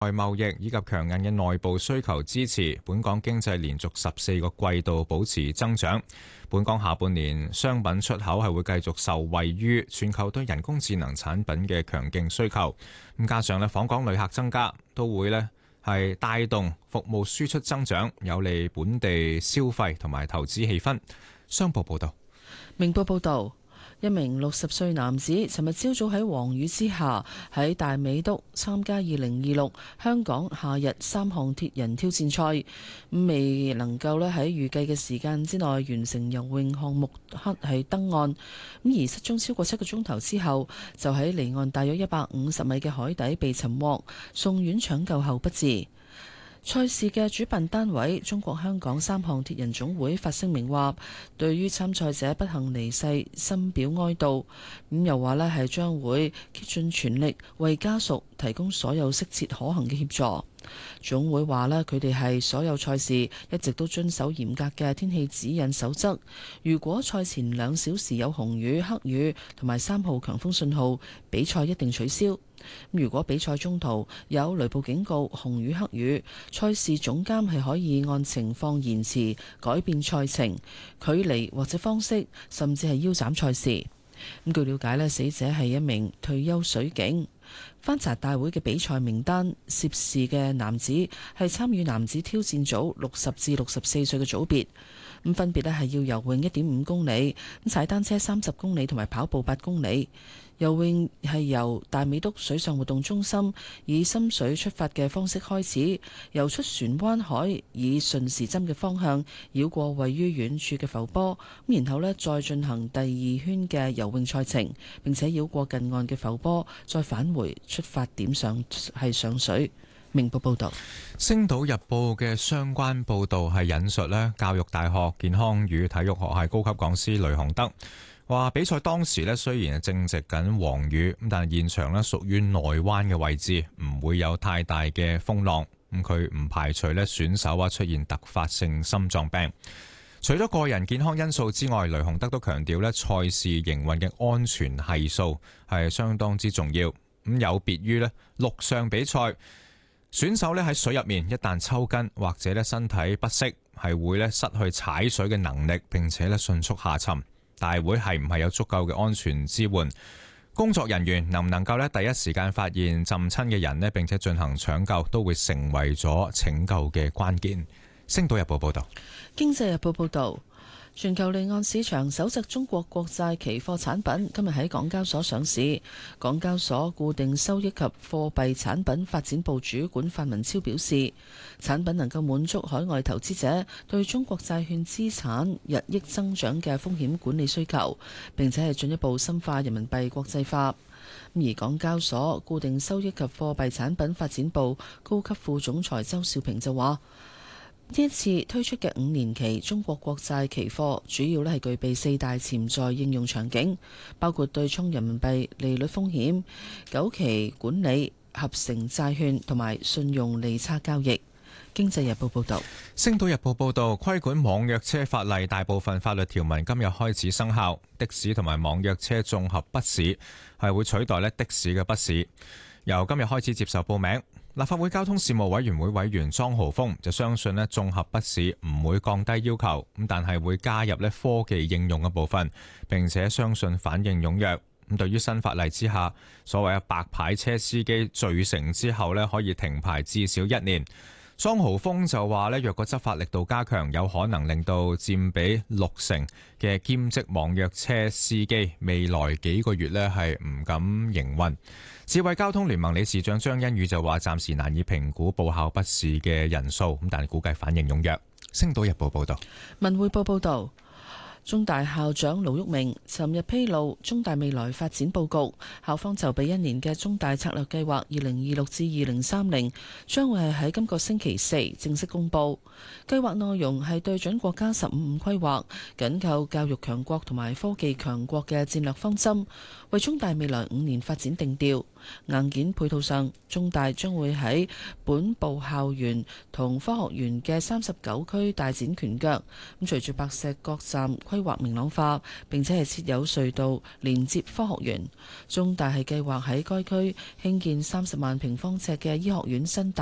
外貿易以及強硬嘅內部需求支持，本港經濟連續14個季度保持增長。本港下半年商品出口係會繼續受惠於全球對人工智能產品嘅強勁需求。咁加上訪港旅客增加，都會係帶動服務輸出增長，有利本地消費同埋投資氣氛。商報報道。 明報報導。一名60歲男子尋日朝早喺黃雨之下喺大美督參加2026香港夏日3項鐵人挑戰賽，未能夠喺預計嘅時間之內完成游泳項目係登岸，而失蹤超過7個鐘頭之後，就喺離岸大約150米嘅海底被尋獲，送院搶救後不治。賽事嘅主辦單位中國香港3項鐵人總會發聲明話，對於參賽者不幸離世深表哀悼。咁又話係將會竭盡全力為家屬提供所有適切可行嘅協助。總會話佢哋係所有賽事一直都遵守嚴格嘅天氣指引守則。如果賽前2小時有紅雨、黑雨同埋3號強風信號，比賽一定取消。如果比賽中途有雷暴警告、紅雨、黑雨，賽事總監係可以按情況延遲、改變賽程、距離或者方式，甚至係腰斬賽事。據了解死者係一名退休水警。翻查大會嘅比賽名單，涉事嘅男子係參與男子挑戰組60至64歲嘅組別，分別係要游泳1.5公里、踩單車30公里同埋跑步8公里。游泳係由大美督水上活動中心以深水出發嘅方式開始，游出船灣海，以順時針嘅方向繞過位於遠處嘅浮波，然後再進行第2圈嘅游泳賽程，並且繞過近岸嘅浮波，再返回出發點上水。明報報道。《 星島日報》嘅相關報導係引述教育大學健康與體育學系高級講師雷雄德話，比賽當時雖然正值緊黃雨，但係現場屬於內灣嘅位置，唔會有太大嘅風浪。佢唔排除選手出現突發性心臟病。除咗個人健康因素之外，雷雄德都強調賽事營運嘅安全係數係相當之重要。有別於陸上比賽，選手喺水入面一旦抽筋或者身體不適，係會失去踩水嘅能力，並且迅速下沉。大會係唔係有足夠嘅安全支援？工作人員能唔能夠第一時間發現浸親嘅人並且進行搶救，都會成為咗拯救嘅關鍵。星島日報報道。 經濟日報報道。全球離岸市場首隻中國國債期貨產品今日喺港交所上市。港交所固定收益及貨幣產品發展部主管范文超表示，產品能夠滿足海外投資者對中國債券資產日益增長嘅風險管理需求，並且係進一步深化人民幣國際化。而港交所固定收益及貨幣產品發展部高級副總裁周少平就話，呢一次推出嘅5年期中國國債期貨，主要係具備4大潛在應用場景，包括對沖人民幣利率風險、久期管理、合成債券同埋信用利差交易。經濟日報報道。 星島日報報道，規管網約車法例大部分法律條文今日開始生效，的士同埋網約車綜合筆試係會取代的士嘅筆試，由今日開始接受報名。立法會交通事務委員會委員莊豪鋒就相信綜合筆試唔會降低要求，但係會加入科技應用嘅部分，並且相信反應踴躍。對於新法例之下，所謂白牌車司機罪成之後可以停牌至少1年。莊豪鋒就話若果執法力度加強，有可能令到佔比60%嘅兼職網約車司機未來幾個月係唔敢營運。智慧交通聯盟理事長張欣宇就話，暫時難以評估報考筆試嘅人數，但估計反應踴躍。星島日報報道。 文匯報報道。中大校長盧煜明尋日披露中大未來發展佈局，校方籌備1年嘅中大策略計劃2026至2030將會係喺今個星期4正式公佈。計劃內容係對準國家15規劃，緊扣教育強國同埋科技強國嘅戰略方針，為中大未來5年發展定調。 硬件配套上，中大將會喺本部校園同科學園嘅39區大展拳腳。咁隨住白石角站規劃明朗化，並且係設有隧道連接科學園，中大係計劃喺該區興建30萬平方尺嘅醫學院新大